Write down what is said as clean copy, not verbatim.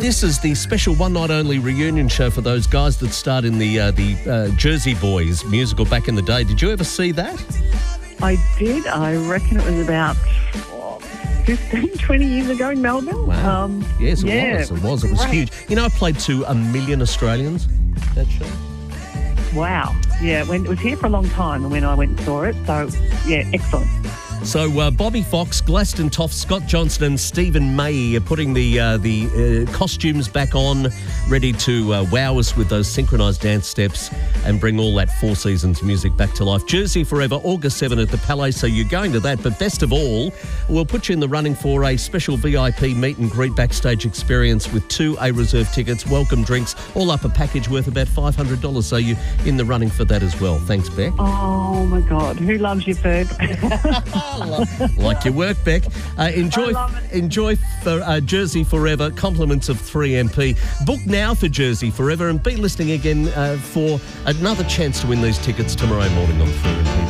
this is the special one-night-only reunion show for those guys that starred in the Jersey Boys musical back in the day. Did you ever see that? I did. I reckon it was about 15, 20 years ago in Melbourne. Wow. Yes, it was. It was great. huge. You know, I played to 1 million Australians, that show. Wow. Yeah, it was here for a long time when I went and saw it. So, yeah, excellent. So Bobby Fox, Glaston Toff, Scott Johnson and Stephen May are putting the costumes back on, ready to wow us with those synchronised dance steps and bring all that Four Seasons music back to life. Jersey Forever, August 7 at the Palais, so you're going to that. But best of all, we'll put you in the running for a special VIP meet and greet backstage experience with 2 A-Reserve tickets, welcome drinks, all up a package worth about $500. So you're in the running for that as well. Thanks, Beck. Oh, my God. Who loves you, Ferg? Like your work, Beck. Enjoy for Jersey Forever. Compliments of 3MP. Book now for Jersey Forever and be listening again for another chance to win these tickets tomorrow morning on 3MP.